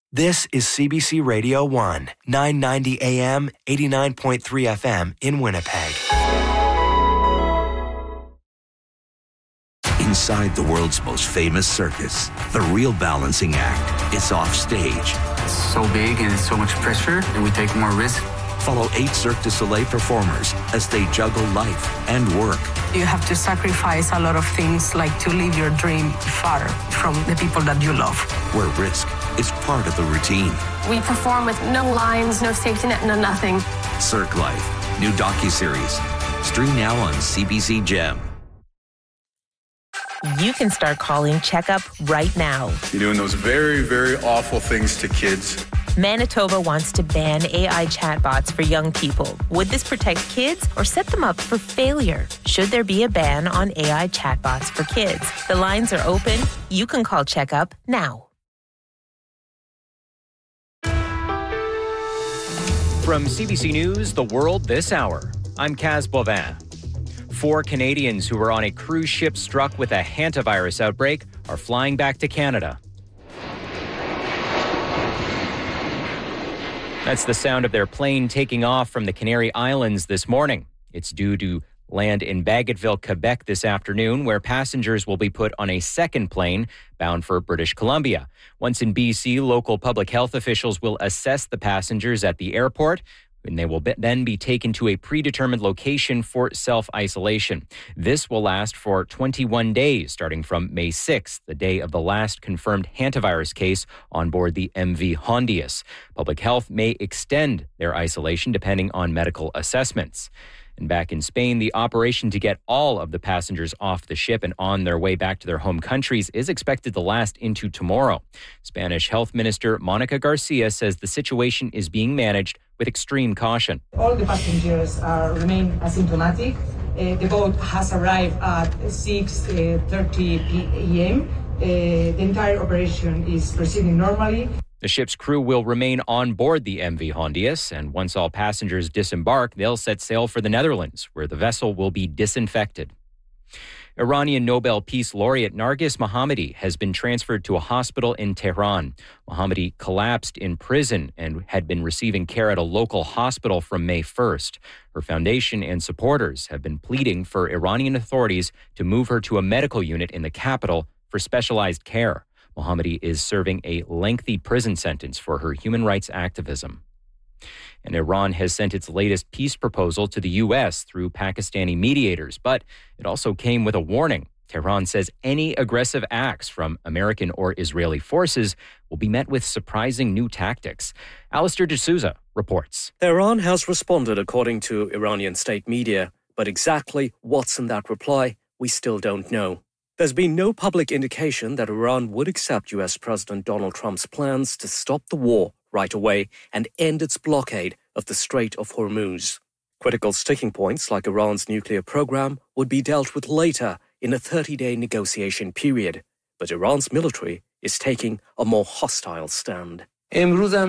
This is CBC Radio 1, 990 AM, 89.3 FM in Winnipeg. Inside the world's most famous circus, the real balancing act is off stage. It's so big and so much pressure, and we take more risk. Follow 8 Cirque du Soleil performers as they juggle life and work. You have to sacrifice a lot of things, like to live your dream far from the people that you love. Where risk is part of the routine. We perform with no lines, no safety net, no nothing. Cirque Life, new docuseries. Stream now on CBC Gem. You can start calling Checkup right now. You're doing those very, very awful things to kids. Manitoba wants to ban AI chatbots for young people. Would this protect kids or set them up for failure? Should there be a ban on AI chatbots for kids? The lines are open. You can call Checkup now. From CBC News, The World This Hour, I'm Kaz Bovin. 4 Canadians who were on a cruise ship struck with a hantavirus outbreak are flying back to Canada. That's the sound of their plane taking off from the Canary Islands this morning. It's due to land in Bagotville, Quebec this afternoon, where passengers will be put on a second plane bound for British Columbia. Once in BC, local public health officials will assess the passengers at the airport, and they will then be taken to a predetermined location for self-isolation. This will last for 21 days, starting from May 6th, the day of the last confirmed hantavirus case on board the MV Hondius. Public health may extend their isolation depending on medical assessments. And back in Spain, the operation to get all of the passengers off the ship and on their way back to their home countries is expected to last into tomorrow. Spanish Health Minister Monica Garcia says the situation is being managed with extreme caution. All the passengers remain asymptomatic. The boat has arrived at 6:30 p.m. The entire operation is proceeding normally. The ship's crew will remain on board the MV Hondius, and once all passengers disembark, they'll set sail for the Netherlands, where the vessel will be disinfected. Iranian Nobel Peace Laureate Narges Mohammadi has been transferred to a hospital in Tehran. Mohammadi collapsed in prison and had been receiving care at a local hospital from May 1st. Her foundation and supporters have been pleading for Iranian authorities to move her to a medical unit in the capital for specialized care. Mohammadi is serving a lengthy prison sentence for her human rights activism. And Iran has sent its latest peace proposal to the U.S. through Pakistani mediators, but it also came with a warning. Tehran says any aggressive acts from American or Israeli forces will be met with surprising new tactics. Alistair D'Souza reports. Tehran has responded according to Iranian state media, but exactly what's in that reply, we still don't know. There's been no public indication that Iran would accept U.S. President Donald Trump's plans to stop the war right away and end its blockade of the Strait of Hormuz. Critical sticking points like Iran's nuclear program would be dealt with later in a 30-day negotiation period, but Iran's military is taking a more hostile stand. A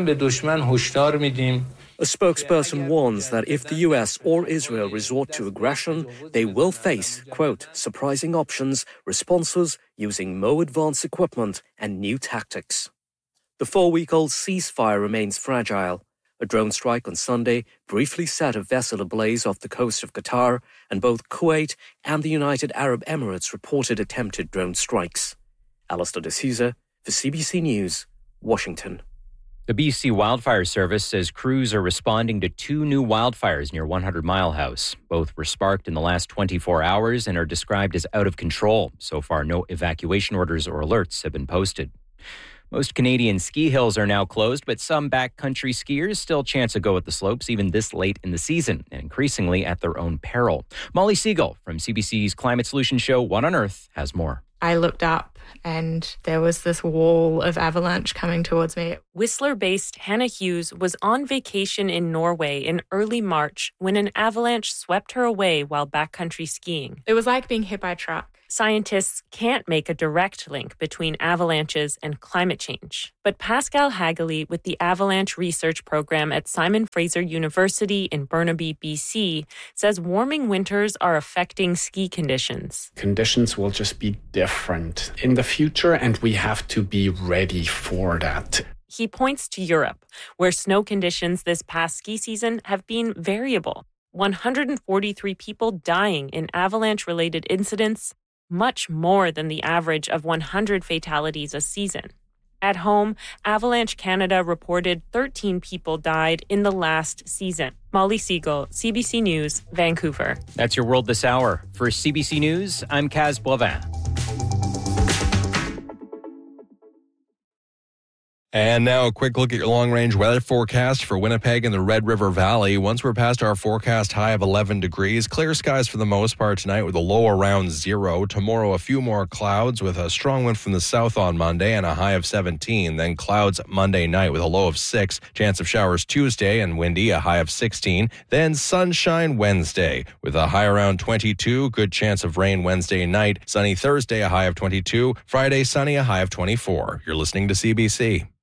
spokesperson warns that if the US or Israel resort to aggression, they will face, quote, surprising options, responses using more advanced equipment and new tactics. The 4-week-old ceasefire remains fragile. A drone strike on Sunday briefly set a vessel ablaze off the coast of Qatar, and both Kuwait and the United Arab Emirates reported attempted drone strikes. Alistair D'Souza for CBC News, Washington. The BC Wildfire Service says crews are responding to 2 new wildfires near 100 Mile House. Both were sparked in the last 24 hours and are described as out of control. So far, no evacuation orders or alerts have been posted. Most Canadian ski hills are now closed, but some backcountry skiers still chance a go at the slopes even this late in the season, and increasingly at their own peril. Molly Siegel from CBC's Climate Solutions show One on Earth has more. I looked up and there was this wall of avalanche coming towards me. Whistler-based Hannah Hughes was on vacation in Norway in early March when an avalanche swept her away while backcountry skiing. It was like being hit by a truck. Scientists can't make a direct link between avalanches and climate change. But Pascal Hageley with the Avalanche Research Program at Simon Fraser University in Burnaby, BC, says warming winters are affecting ski conditions. Conditions will just be different in the future, and we have to be ready for that. He points to Europe, where snow conditions this past ski season have been variable. 143 people dying in avalanche-related incidents, much more than the average of 100 fatalities a season. At home, Avalanche Canada reported 13 people died in the last season. Molly Siegel, CBC News, Vancouver. That's your World This Hour. For CBC News, I'm Kaz Boivin. And now a quick look at your long-range weather forecast for Winnipeg and the Red River Valley. Once we're past our forecast high of 11 degrees, clear skies for the most part tonight with a low around 0. Tomorrow, a few more clouds with a strong wind from the south on Monday and a high of 17. Then clouds Monday night with a low of 6. Chance of showers Tuesday and windy, a high of 16. Then sunshine Wednesday with a high around 22. Good chance of rain Wednesday night. Sunny Thursday, a high of 22. Friday, sunny, a high of 24. You're listening to CBC.